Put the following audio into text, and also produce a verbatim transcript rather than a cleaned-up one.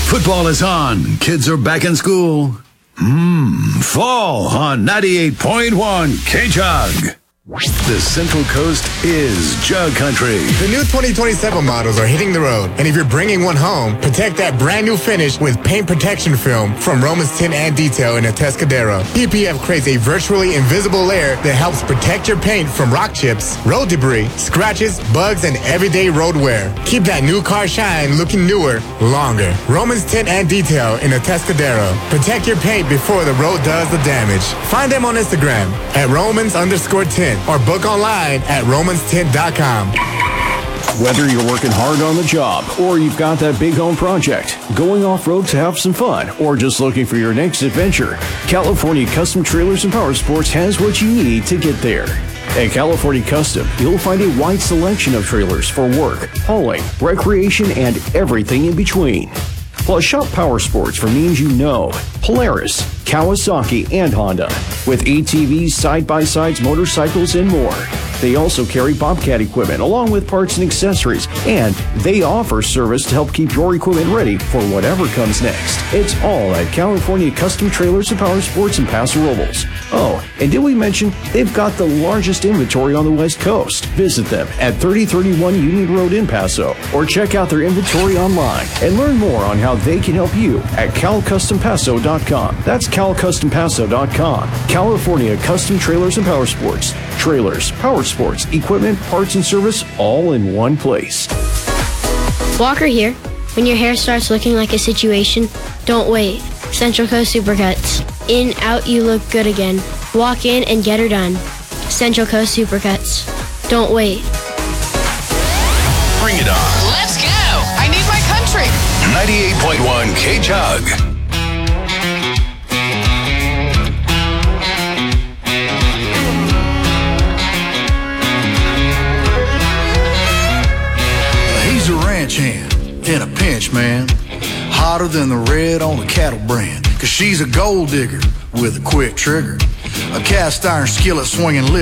Football is on. Kids are back in school. Mmm, fall on ninety-eight point one K-Jug. The Central Coast is Jug Country. The new twenty twenty-seven models are hitting the road. And if you're bringing one home, protect that brand new finish with paint protection film from Romans Tint and Detail in Atascadero. P P F creates a virtually invisible layer that helps protect your paint from rock chips, road debris, scratches, bugs, and everyday road wear. Keep that new car shine looking newer longer. Romans Tint and Detail in Atascadero. Protect your paint before the road does the damage. Find them on Instagram at Romans underscore tint. Or book online at romans tint dot com. Whether you're working hard on the job or you've got that big home project, going off-road to have some fun, or just looking for your next adventure, California Custom Trailers and Power Sports has what you need to get there. At California Custom, you'll find a wide selection of trailers for work, hauling, recreation, and everything in between. Plus, shop Power Sports for names you know: Polaris, Kawasaki, and Honda, with A T Vs, side-by-sides, motorcycles, and more. They also carry Bobcat equipment along with parts and accessories, and they offer service to help keep your equipment ready for whatever comes next. It's all at California Custom Trailers and Power Sports in Paso Robles. Oh, and did we mention they've got the largest inventory on the West Coast? Visit them at thirty thirty-one Union Road in Paso, or check out their inventory online and learn more on how they can help you at cal custom paso dot com. That's cal custom paso dot com. California Custom Trailers and Power Sports. Trailers, power sports, equipment, parts, and service all in one place. Walker here. When your hair starts looking like a situation, don't wait. Central Coast Supercuts. In, out, you look good again. Walk in and get her done. Central Coast Supercuts. Don't wait. Bring it on. Let's go. I need my country. ninety-eight point one K-Jug. He's a ranch hand in a pinch, man. Hotter than the red on a cattle brand. Cause she's a gold digger with a quick trigger. A cast iron skillet swinging lip.